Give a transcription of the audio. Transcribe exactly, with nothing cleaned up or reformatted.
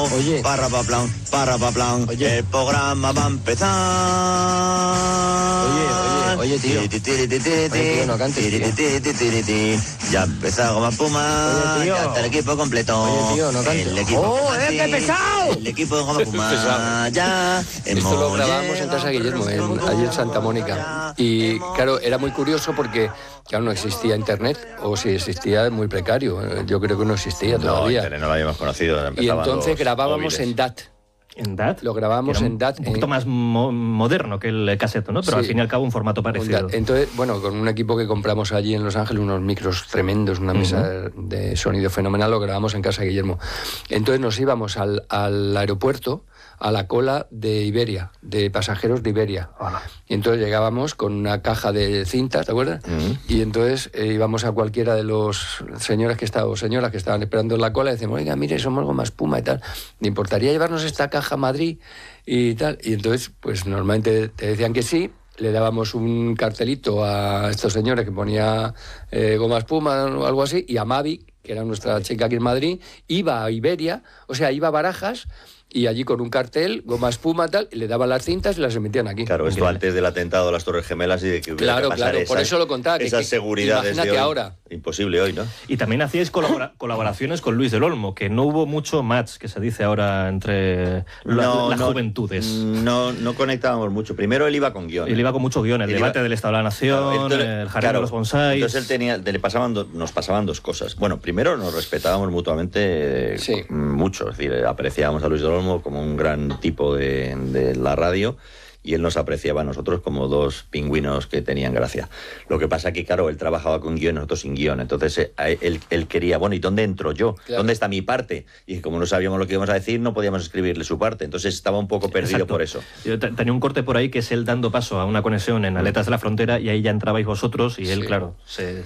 Oye. Parra pa plan, parra pa plan. Oye. El programa va a empezar. Oye, oye, oye, tío. Tiri, tiri, tiri, tiri, Oye, tío, no cantes, tiri, tío. tiri, tiri, tiri, tiri. Ya empezó Goma Puma. Oye, tío. Ya está el equipo completo. Oye, tío, no cantes. El equipo ¡Oh, Puma, eh, sí. qué pesado! El equipo de Goma Puma. Ya. Esto lo grabábamos en casa de Guillermo, en, allí en Santa Mónica. Y claro, era muy curioso porque claro, no existía internet, o si existía, muy precario. Yo creo que no existía No, todavía. internet no lo habíamos conocido. Y empezaban entonces los grabábamos móviles. en D A T. En D A T. Lo grabábamos Era un- en D A T. Un poquito en- más mo- moderno que el cassette, ¿no? Pero Sí. al fin y al cabo un formato Un D A parecido. T. Entonces, bueno, con un equipo que compramos allí en Los Ángeles, unos micros tremendos, una mesa de sonido fenomenal, lo grabamos en casa de Guillermo. Entonces nos íbamos al, al aeropuerto, a la cola de Iberia, de pasajeros de Iberia. Hola. Y entonces llegábamos con una caja de cintas, ¿te acuerdas? Ujú. Y entonces eh, íbamos a cualquiera de los señores que estaban, o señoras que estaban esperando en la cola y decíamos, oiga, mire, somos Goma Espuma y tal, ¿le importaría llevarnos esta caja a Madrid? Y tal. Y entonces, pues normalmente te decían que sí, le dábamos un cartelito a estos señores que ponía eh, Goma Espuma o algo así, y a Mavi, que era nuestra chica aquí en Madrid, iba a Iberia, o sea, iba a Barajas, y allí con un cartel, Goma Espuma, tal, y le daban las cintas y las emitían aquí. Claro, esto Increíble. antes del atentado de las Torres Gemelas y de que hubiera Claro, que pasar claro, por esas- eso lo contaba, que- Esas que- seguridades de imagínate hoy. ahora. Imposible hoy, ¿no? Y también hacíais colabora- colaboraciones con Luis del Olmo, que no hubo mucho match, que se dice ahora, entre la- No, las no, juventudes. No, no conectábamos mucho. Primero él iba con guión. Él iba con mucho guión, el Él debate iba- del Estado de la Nación, Claro, entonces- el jardín claro, de los bonsáis. Entonces él tenía, le pasaban do- nos pasaban dos cosas. Bueno, primero nos respetábamos mutuamente eh, Sí. mucho, es decir, apreciábamos a Luis del Olmo como un gran tipo de, de la radio y él nos apreciaba a nosotros como dos pingüinos que tenían gracia. Lo que pasa que, claro, él trabajaba con guión, nosotros sin guión. Entonces eh, a él, él quería, bueno, ¿y dónde entro yo? Claro. ¿Dónde está mi parte? Y como no sabíamos lo que íbamos a decir, no podíamos escribirle su parte. Entonces estaba un poco perdido Exacto. por eso. Yo te- tenía un corte por ahí que es él dando paso a una conexión en Aletas de la Frontera y ahí ya entrabais vosotros y él, Sí. claro, se,